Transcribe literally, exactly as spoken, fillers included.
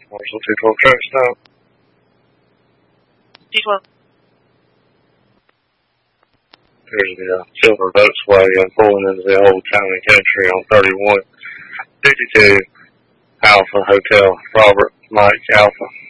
Marshall two twelve track stop. two twelve. There's the uh, silver Volkswagen pulling into the old County Country on thirty-one fifty-two Alpha Hotel, Robert Mike Alpha.